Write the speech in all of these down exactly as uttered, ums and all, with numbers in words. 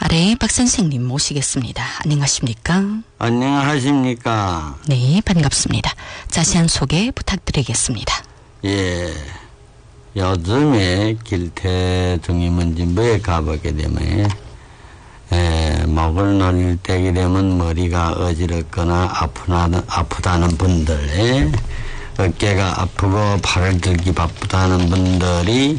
아래 박 선생님 모시겠습니다. 안녕하십니까? 안녕하십니까? 네, 반갑습니다. 자세한 소개 부탁드리겠습니다. 예, 요즘에 길태중위문진부에 가보게 되면 에, 목을 놀릴 때게 되면 머리가 어지럽거나 아프나, 아프다는 분들, 어깨가 아프고 팔을 들기 바쁘다는 분들이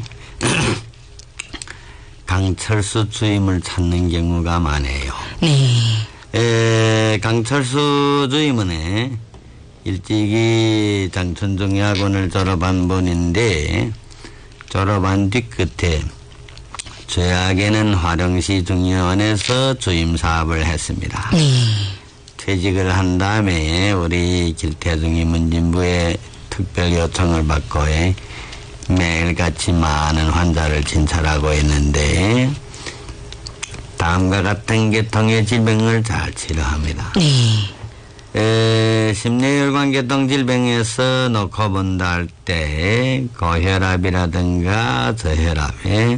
강철수 주임을 찾는 경우가 많아요. 네. 에, 강철수 주임은 일찍이 장천중학원을 졸업한 분인데 졸업한 뒤끝에 죄악에는 화령시 중의원에서 주임 사업을 했습니다. 네. 퇴직을 한 다음에 우리 길태중위문진부에 특별 요청을 받고 매일같이 많은 환자를 진찰하고 있는데 다음과 같은 계통의 질병을 잘 치료합니다. 네. 에, 심뇌혈관 계통 질병에서 놓고 본다 할 때 고혈압이라든가 저혈압에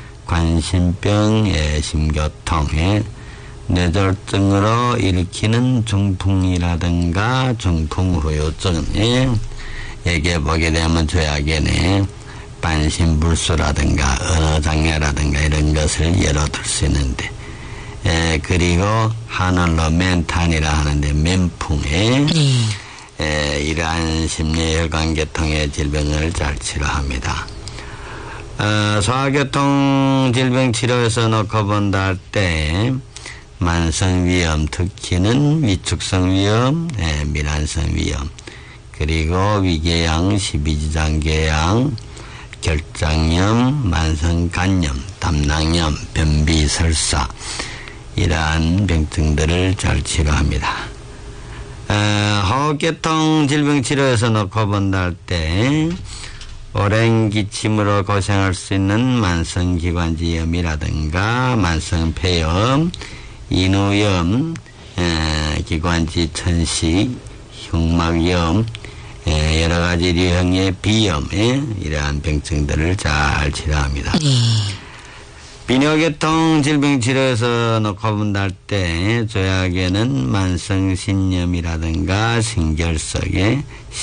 관심병, 심교통에 뇌졸중으로 일으키는 중풍이라든가 중풍후유증에 얘기해보게 되면 죄악에는 반신불수라든가 언어장애라든가 이런 것을 예로 들 수 있는데 에, 그리고 하늘로 멘탄이라 하는데 멘풍에 네. 에, 이러한 심뇌혈관 계통의 질병을 잘 치료합니다. 어, 소화계통 질병 치료에서 놓고 본다 할 때 만성위염, 특히는 위축성 위염, 에, 미란성 위염, 그리고 위궤양, 십이지장궤양, 결장염, 만성간염, 담낭염, 변비설사 이러한 병증들을 잘 치료합니다. 어, 호흡계통 질병 치료에서 놓고 본다 할 때 오랜 기침으로 고생할 수 있는 만성기관지염이라든가 만성폐염, 인후염, 에, 기관지 천식, 흉막염, 에, 여러 가지 유형의 비염에 이러한 병증들을 잘 치료합니다. 네. 비뇨계통 질병 치료에서 놓고 본다 할 때 죄악에는 만성신염이라든가 신결석에